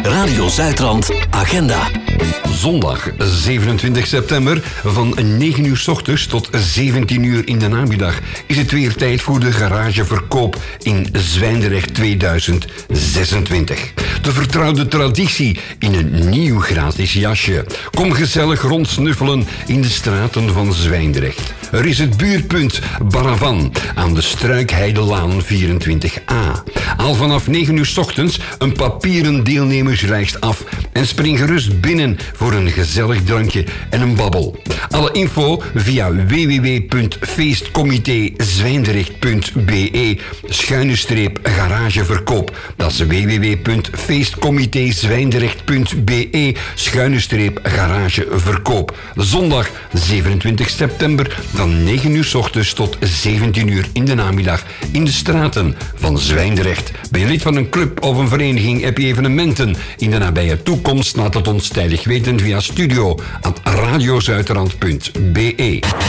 Radio Zuidrand Agenda. Zondag 27 september van 9 uur 's ochtends tot 17 uur in de namiddag is het weer tijd voor de garageverkoop in Zwijndrecht 2026. De vertrouwde traditie in een nieuw gratis jasje. Kom gezellig rondsnuffelen in de straten van Zwijndrecht. Er is het buurtpunt Baravan aan de Struikheidelaan 24a. Al vanaf 9 uur 's ochtends een papieren deelnemerslijst af en spring gerust binnen voor een gezellig drankje en een babbel. Alle info via www.feestcomité-zwijndrecht.be/garageverkoop. Dat is www.feestcomité-zwijndrecht.be/garageverkoop. Zondag 27 september van 9 uur 's ochtends tot 17 uur in de namiddag in de straten van Zwijndrecht. Ben je lid van een club of een vereniging? Heb je evenementen in de nabije toekomst? Laat het ons tijdig weten via studio@radiozuiderland.be.